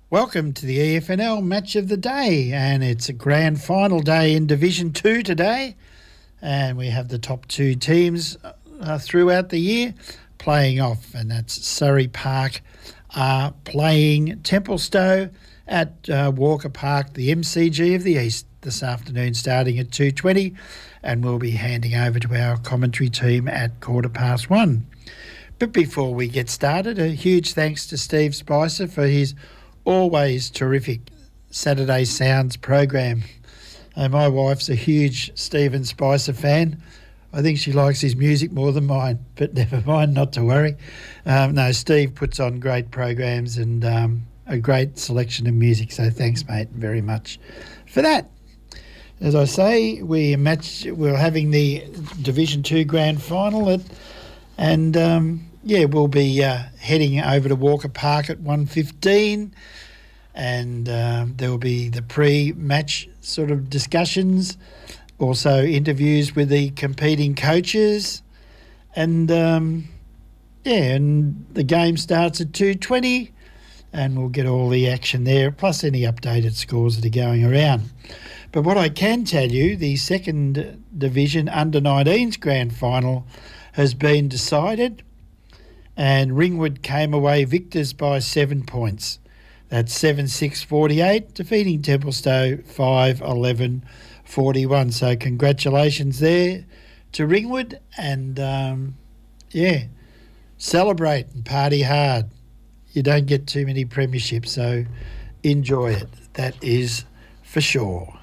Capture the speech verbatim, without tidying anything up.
Welcome to the E F N L Match of the Day, and it's a grand final day in Division two today, and we have the top two teams uh, throughout the year playing off, and that's Surrey Park are playing Templestowe at uh, Walker Park, the M C G of the East, this afternoon starting at two twenty, and we'll be handing over to our commentary team at quarter past one. But before we get started, a huge thanks to Steve Spicer for his always terrific Saturday Sounds program. Uh, my wife's a huge Stephen Spicer fan. I think she likes his music more than mine, but never mind, not to worry. Um, no, Steve puts on great programs and um, a great selection of music, so thanks, mate, very much for that. As I say, we match, we're having the Division two Grand Final, at, and um, yeah, we'll be uh, heading over to Walker Park at one fifteen, and um, there will be the pre-match sort of discussions, also interviews with the competing coaches, and um, yeah, and the game starts at two twenty, and we'll get all the action there, plus any updated scores that are going around. But what I can tell you, the second division under nineteens grand final has been decided, and Ringwood came away victors by seven points. That's seven six forty-eight, defeating Templestowe five eleven forty-one. So congratulations there to Ringwood, and um, yeah, celebrate and party hard. You don't get too many premierships, so enjoy it. That is for sure.